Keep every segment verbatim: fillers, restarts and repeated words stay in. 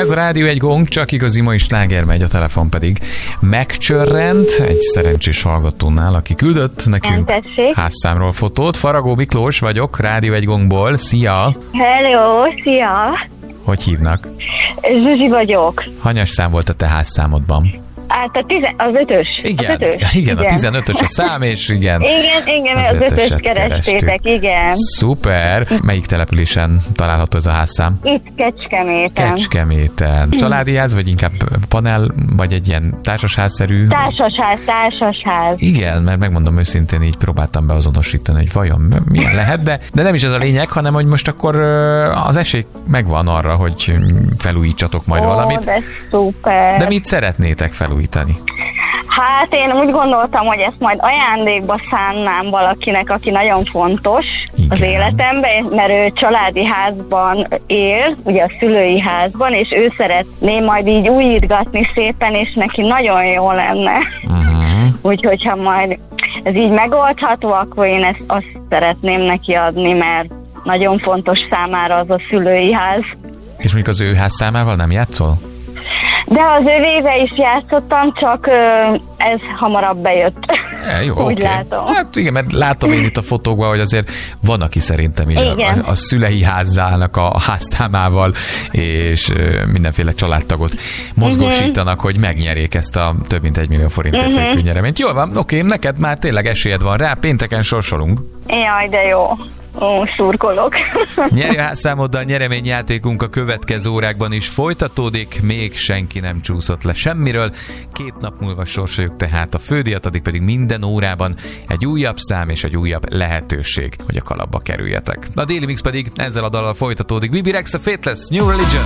Ez a Rádió egy gong, csak igazi mai sláger megy, a telefon pedig megcsörrent egy szerencsés hallgatónál, aki küldött nekünk házszámról fotót. Faragó Miklós vagyok, Rádió egy gongból. Szia! Hello, szia! Hogy hívnak? Zsuzsi vagyok. Hanyas szám volt a te házszámodban? Hát a tizen, az ötös. Igen, az ötös. igen, igen, a tizenötös a szám, és igen. Igen, igen, az, az ötöst kerestétek, igen. Szuper. Melyik településen található ez a házszám? Itt Kecskeméten. Kecskeméten. Családi ház, vagy inkább panel, vagy egy ilyen társasházszerű? Társasház, társasház. Igen, mert megmondom őszintén, így próbáltam beazonosítani, hogy vajon milyen lehet, de, de nem is ez a lényeg, hanem hogy most akkor az esély megvan arra, hogy felújítsatok majd Ó, valamit. De szuper. De mit szeretnétek felújítani? Hát én úgy gondoltam, hogy ezt majd ajándékba szánnám valakinek, aki nagyon fontos igen. az életemben, mert ő családi házban él, ugye a szülői házban, és ő szeretné majd így újítgatni szépen, és neki nagyon jó lenne. Uh-huh. Úgyhogy ha majd ez így megoldható, akkor én ezt azt szeretném neki adni, mert nagyon fontos számára az a szülői ház. És mondjuk az ő házszámával nem játszol? De az övébe is játszottam, csak ö, ez hamarabb bejött. E, jó, úgy okay. látom. Hát igen, mert látom én itt a fotókban, hogy azért van, aki szerintem így a, a, a szülei házzának a házszámával, és ö, mindenféle családtagot mozgósítanak, uh-huh. hogy megnyerjék ezt a több mint egy millió forint értékű uh-huh. nyereményt. Jól van, oké, okay, neked már tényleg esélyed van rá, pénteken sorsolunk. Jaj, de jó. Ó, szurkolok. Nyerj a házszámoddal, nyereményjátékunk a következő órákban is folytatódik, még senki nem csúszott le semmiről. Két nap múlva sorsoljuk tehát a fődíjat, addig pedig minden órában egy újabb szám és egy újabb lehetőség, hogy a kalapba kerüljetek. A Daily Mix pedig ezzel a dallal folytatódik. Bibi Rex, a Faithless, New Religion.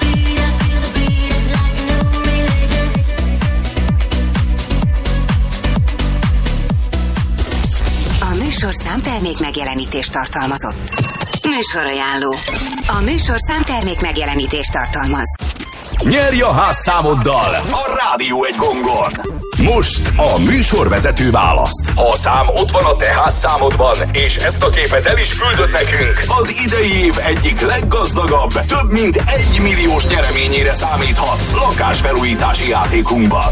Műsorszám termék megjelenítést tartalmazott. Műsorajánló. A műsorszám termék megjelenítést tartalmaz. Nyerj a házszámoddal a Rádió egy gongon! Most a műsorvezető választ. Ha a szám ott van a te házszámodban, és ezt a képet el is küldött nekünk, az idei év egyik leggazdagabb, több mint egy milliós nyereményére számíthatsz lakásfelújítási játékunkban.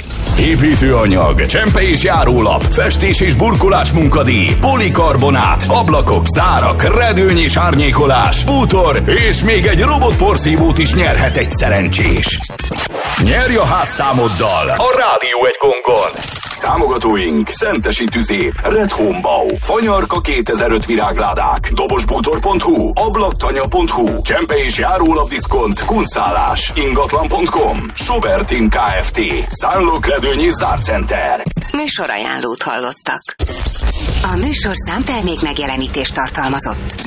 Építőanyag, csempe és járólap, festés és burkolás munkadíj, polikarbonát, ablakok, zárak, redőny és árnyékolás, bútor és még egy robotporszívót is nyerhet egy szerencsés. Nyerj a házszámoddal a Rádió egy gongon! Támogatóink: Szentesi Tüzép, Red Home Bau, Fanyarka kétezer-öt virágládák, dobosbútor pont hu, ablaktanya pont hu, csempe és járólapdiszkont, kunszálás, ingatlan pont com, Sobert Team Kft., Szánlók Redőny és Zárcenter. Műsorajánlót hallottak. A műsorszám termék megjelenítést tartalmazott.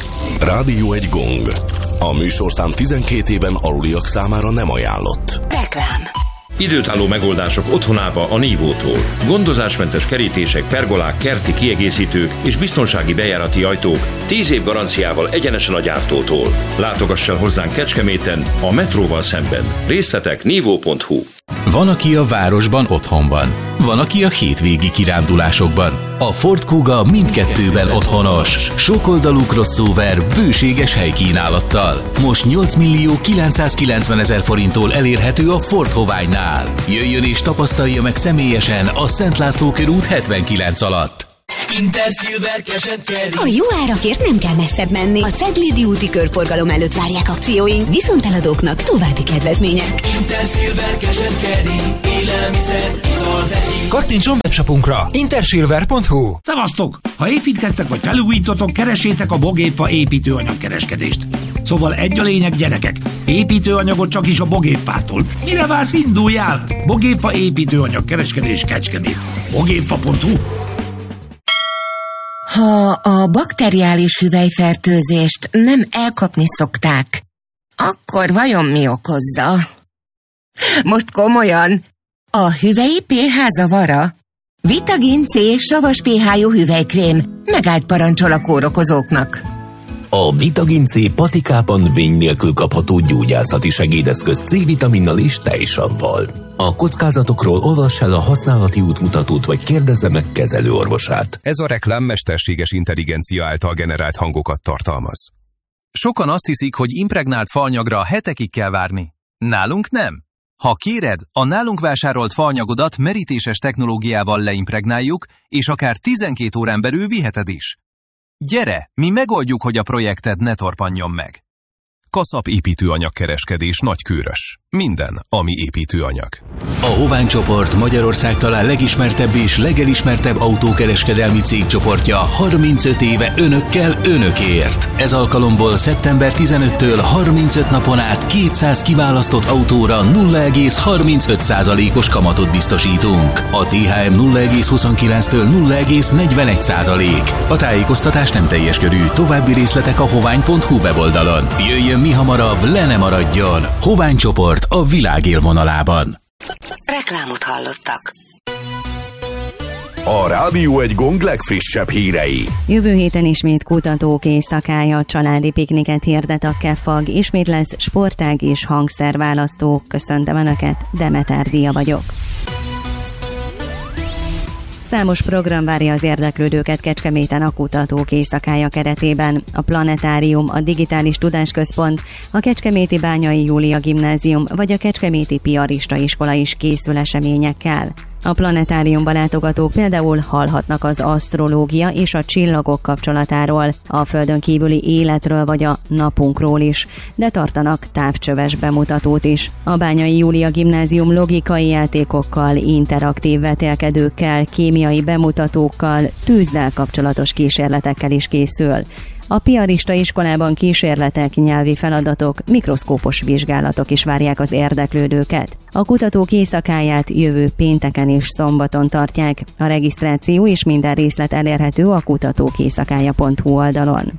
Rádió egy gong. A műsorszám tizenkét éven aluliak számára nem ajánlott. Reklám. Időtálló megoldások otthonába a Nívótól. Gondozásmentes kerítések, pergolák, kerti kiegészítők és biztonsági bejárati ajtók tíz év garanciával egyenesen a gyártótól. Látogass el hozzánk Kecskeméten, a metróval szemben. Részletek nívó pont hu. Van, aki a városban otthon van. Van, aki a hétvégi kirándulásokban. A Ford Kuga mindkettőben otthonos. Sokoldalú crossover bőséges helykínálattal. Most nyolc millió kilencszázkilencven ezer forinttól elérhető a Ford Hoványnál. Jöjjön és tapasztalja meg személyesen a Szent László körút hetvenkilenc alatt. Intersilver Cash and Carry. A jó árakért nem kell messzebb menni. A Ceglédi úti körforgalom előtt várják akcióink, viszont eladóknak további kedvezmények. Intersilver Cash and Carry. Élelmiszer, ital, vegyi. Kattintson webshopunkra intersilver pont hu. Szevasztok! Ha építkeztek vagy felújítotok, keresétek a Bogépfa építőanyagkereskedést. Szóval egy a lényeg, gyerekek. Építőanyagot csak is a Bogépfától. Mire vársz, induljál? Bogépfa építőanyagkereskedés Kecskemét. bogépfa pont hu. Ha a bakteriális hüvelyfertőzést nem elkapni szokták, akkor vajon mi okozza? Most komolyan, a hüvelyi pé há zavara? Vitagin C savas pé há-jú hüvelykrém megállt parancsol a kórokozóknak. A Vitagin C patikában vény nélkül kapható gyógyászati segédeszköz C-vitaminnal és tejsavval. A kockázatokról olvass el a használati útmutatót, vagy kérdezze meg kezelőorvosát. Ez a reklám mesterséges intelligencia által generált hangokat tartalmaz. Sokan azt hiszik, hogy impregnált faanyagra hetekig kell várni. Nálunk nem. Ha kéred, a nálunk vásárolt faanyagodat merítéses technológiával leimpregnáljuk, és akár tizenkét órán belül viheted is. Gyere, mi megoldjuk, hogy a projekted ne torpanjon meg. Kaszap építőanyagkereskedés Nagykőrös. Minden, ami építőanyag. A Hovány csoport Magyarország talán legismertebb és legelismertebb autókereskedelmi cégcsoportja harmincöt éve önökkel, önökért. Ez alkalomból szeptember tizenötödikétől harmincöt napon át kétszáz kiválasztott autóra nulla egész harmincöt százalékos kamatot biztosítunk. A té há em nulla egész huszonkilenctől nulla egész negyvenegy százalék. A tájékoztatás nem teljes körű, további részletek a hovány pont hu weboldalon. Jöjjön mi hamarabb, le ne maradjon! Hovány csoport a világ élvonalában. Reklámot hallottak. A Rádió egy Gong legfrissebb hírei. Jövő héten ismét kutatók éjszakája, családi pikniket hirdet a Kefag, ismét lesz sportág és hangszerválasztó. Köszöntöm Önöket, Demeter Díja vagyok. Számos program várja az érdeklődőket Kecskeméten a kutatók éjszakája keretében. A Planetárium, a Digitális Tudásközpont, a Kecskeméti Bányai Júlia Gimnázium vagy a Kecskeméti Piarista Iskola is készül eseményekkel. A planetáriumban látogatók például hallhatnak az asztrológia és a csillagok kapcsolatáról, a földön kívüli életről vagy a napunkról is, de tartanak távcsöves bemutatót is. A Bányai Júlia Gimnázium logikai játékokkal, interaktív vetélkedőkkel, kémiai bemutatókkal, tűzzel kapcsolatos kísérletekkel is készül. A Piarista Iskolában kísérletek, nyelvi feladatok, mikroszkópos vizsgálatok is várják az érdeklődőket. A kutatók éjszakáját jövő pénteken és szombaton tartják. A regisztráció és minden részlet elérhető a kutatókéjszakája pont hu oldalon.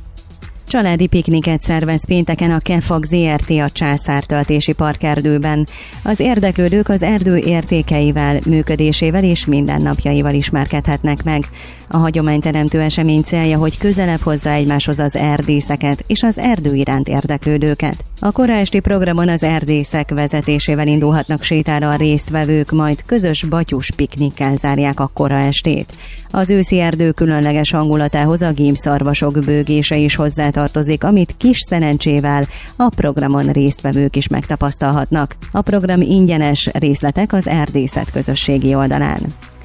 Családi pikniket szervez pénteken a Kefag zé er té a Császártöltési Parkerdőben. Az érdeklődők az erdő értékeivel, működésével és mindennapjaival ismerkedhetnek meg. A hagyományteremtő esemény célja, hogy közelebb hozza egymáshoz az erdészeket és az erdő iránt érdeklődőket. A kora esti programon az erdészek vezetésével indulhatnak sétára a résztvevők, majd közös batyus piknikkel zárják a kora estét. Az őszi erdő különleges hangulatához a gímszarvasok bőgése is hozzátartozik, amit kis szerencsével a programon résztvevők is megtapasztalhatnak. A program ingyenes, részletek az erdészet közösségi oldalán.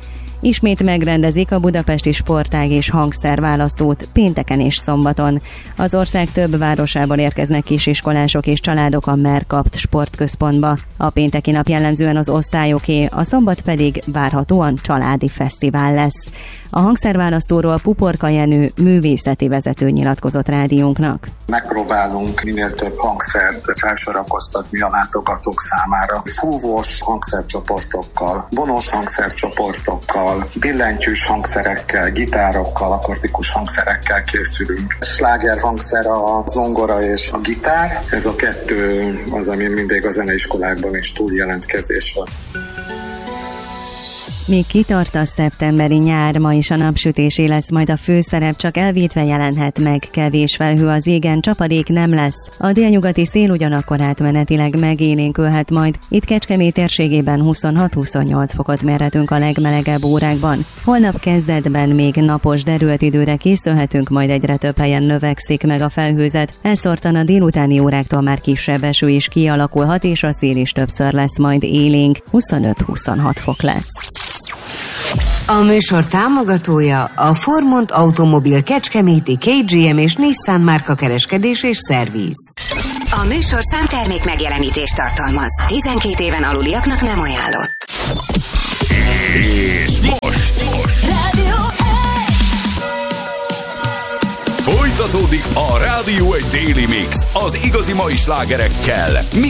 Ismét megrendezik a budapesti sportág és hangszerválasztót pénteken és szombaton. Az ország több városában érkeznek kisiskolások és családok a Merkapt sportközpontba. A pénteki nap jellemzően az osztályoké, a szombat pedig várhatóan családi fesztivál lesz. A hangszerválasztóról Puporka Jenő művészeti vezető nyilatkozott rádiónknak. Megpróbálunk minél több hangszert felsorakoztatni a látogatók számára. Fúvós hangszercsoportokkal, vonós hangszercsoportokkal, billentyűs hangszerekkel, gitárokkal, akusztikus hangszerekkel készülünk. Sláger hangszer a zongora és a gitár. Ez a kettő az, ami mindig a zeneiskolákban is túl jelentkezés van. Még kitart a szeptemberi nyár, ma is a napsütésé lesz majd a főszerep, csak elvétve jelenhet meg, kevés felhő az égen, csapadék nem lesz. A délnyugati szél ugyanakkor átmenetileg megélénkülhet majd. Itt Kecskemét térségében huszonhat-huszonnyolc fokot mérhetünk a legmelegebb órákban. Holnap kezdetben még napos, derült időre készülhetünk, majd egyre több helyen növekszik meg a felhőzet. Elszórtan a délutáni óráktól már kisebb eső is kialakulhat, és a szél is többször lesz majd élénk. huszonöt-huszonhat fok lesz. A műsor támogatója a Formont Automobil Kecskeméti ká gé em és Nissan márka kereskedés és szerviz. A műsor számtermék megjelenítést tartalmaz. tizenkét éven aluliaknak nem ajánlott. És most, most. Rádió Folytatódik a Rádió egy Daily Mix az igazi mai slágerekkel.